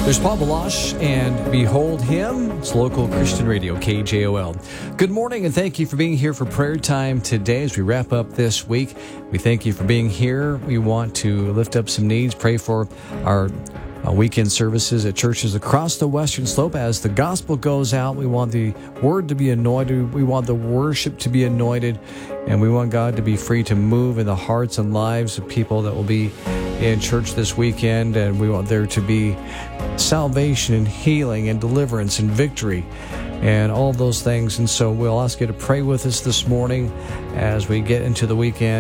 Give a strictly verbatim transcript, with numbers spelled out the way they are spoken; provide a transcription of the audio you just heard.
There's Paul Balash and Behold Him. It's local Christian radio, K J O L. Good morning, and thank you for being here for prayer time today as we wrap up this week. We thank you for being here. We want to lift up some needs, pray for our uh, weekend services at churches across the Western Slope. As the gospel goes out, we want the word to be anointed. We want the worship to be anointed. And we want God to be free to move in the hearts and lives of people that will be in church this weekend. And we want there to be salvation and healing and deliverance and victory and all those things. And so we'll ask you to pray with us this morning as we get into the weekend.